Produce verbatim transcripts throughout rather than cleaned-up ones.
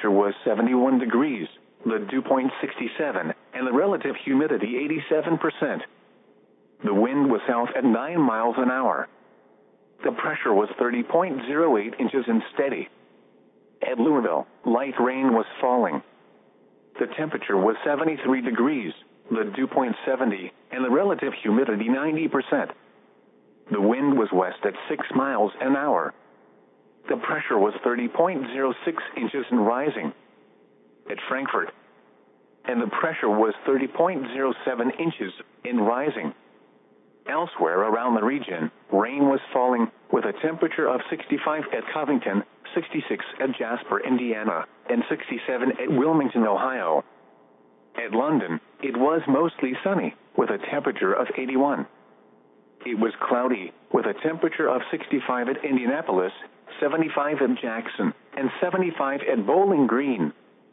temperature was seventy-one degrees, the dew point sixty-seven, and the relative humidity eighty-seven percent. The wind was south at nine miles an hour. The pressure was thirty point zero eight inches and steady. At Louisville, light rain was falling. The temperature was seventy-three degrees, the dew point seventy, and the relative humidity ninety percent. The wind was west at six miles an hour. The pressure was thirty point zero six inches and rising. At Frankfort, and the pressure was thirty point zero seven inches and rising. Elsewhere around the region, rain was falling, with a temperature of sixty-five at Covington, sixty-six at Jasper, Indiana, and sixty-seven at Wilmington, Ohio. At London, it was mostly sunny, with a temperature of eighty-one. It was cloudy, with a temperature of sixty-five at Indianapolis, seventy-five at Jackson, and seventy-five at Bowling Green.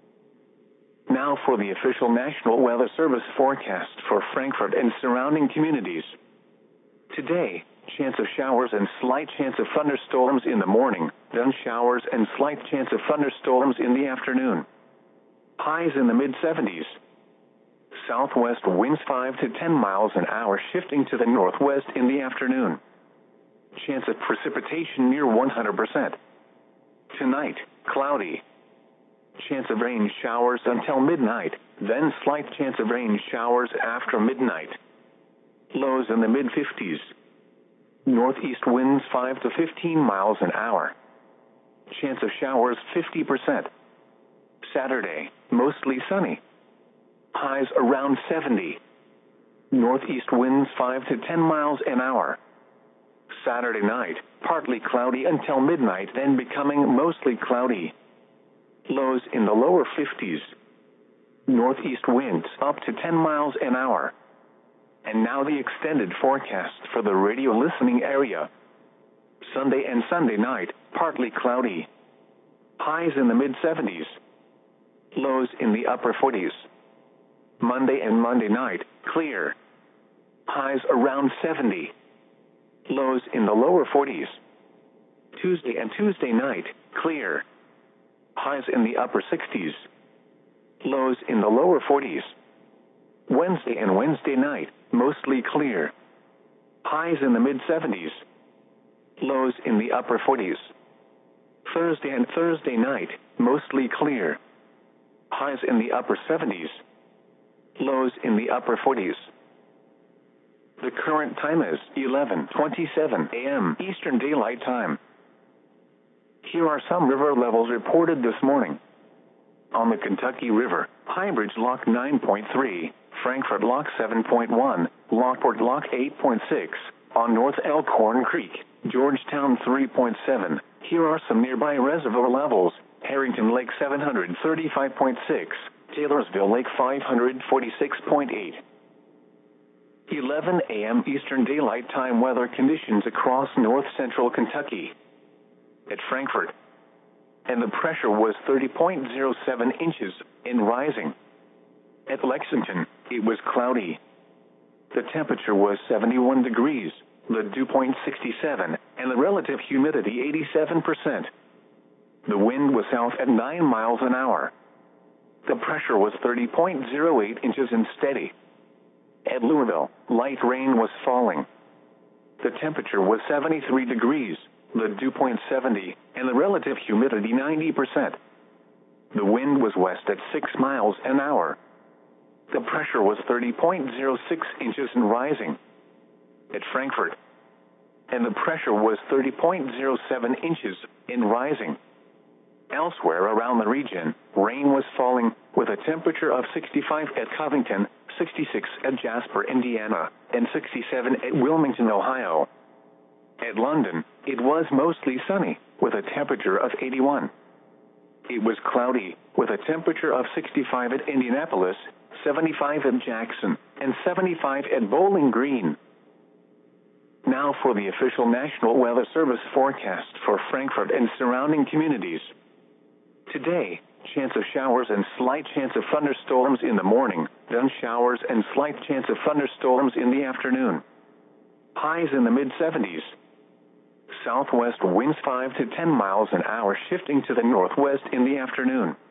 Now for the official National Weather Service forecast for Frankfort and surrounding communities. Today, chance of showers and slight chance of thunderstorms in the morning, then showers and slight chance of thunderstorms in the afternoon. Highs in the mid seventies. Southwest winds five to ten miles an hour shifting to the northwest in the afternoon. Chance of precipitation near one hundred percent. Tonight, cloudy. Chance of rain showers until midnight, then slight chance of rain showers after midnight. Lows in the mid fifties. Northeast winds five to fifteen miles an hour. Chance of showers fifty percent. Saturday, mostly sunny. Highs around seventy. Northeast winds five to ten miles an hour. Saturday night, partly cloudy until midnight, then becoming mostly cloudy. Lows in the lower fifties. Northeast winds up to ten miles an hour. And now the extended forecast for the radio listening area. Sunday and Sunday night, partly cloudy. Highs in the mid seventies. Lows in the upper forties. Monday and Monday night, clear. Highs around seventy. Lows in the lower forties. Tuesday and Tuesday night, clear. Highs in the upper sixties. Lows in the lower forties. Wednesday and Wednesday night, mostly clear. Highs in the mid seventies. Lows in the upper forties. Thursday and Thursday night, mostly clear. Highs in the upper seventies. Lows in the upper forties. The current time is eleven twenty-seven a m Eastern Daylight Time. Here are some river levels reported this morning. On the Kentucky River, Highbridge Lock nine point three, Frankfort Lock seven point one, Lockport Lock eight point six, on North Elkhorn Creek, Georgetown three point seven. Here are some nearby reservoir levels: Harrington Lake seven hundred thirty-five point six, Taylorsville Lake five hundred forty-six point eight. eleven a m Eastern Daylight Time weather conditions across north central Kentucky. At Frankfort, and the pressure was thirty point zero seven inches and rising. At Lexington, it was cloudy. The temperature was seventy-one degrees, the dew point sixty-seven, and the relative humidity eighty-seven percent. The wind was south at nine miles an hour. The pressure was thirty point zero eight inches and steady. At Louisville, light rain was falling. The temperature was seventy-three degrees, the dew point seventy, and the relative humidity ninety percent. The wind was west at six miles an hour. The pressure was thirty point zero six inches and rising. At Frankfort, and the pressure was thirty point zero seven inches and rising. Elsewhere around the region, rain was falling, with a temperature of sixty-five at Covington, sixty-six at Jasper, Indiana, and sixty-seven at Wilmington, Ohio. At London, it was mostly sunny, with a temperature of eighty-one. It was cloudy, with a temperature of sixty-five at Indianapolis, seventy-five at Jackson, and seventy-five at Bowling Green. Now for the official National Weather Service forecast for Frankfort and surrounding communities. Today, chance of showers and slight chance of thunderstorms in the morning, then showers and slight chance of thunderstorms in the afternoon. Highs in the mid seventies. Southwest winds five to ten miles an hour shifting to the northwest in the afternoon.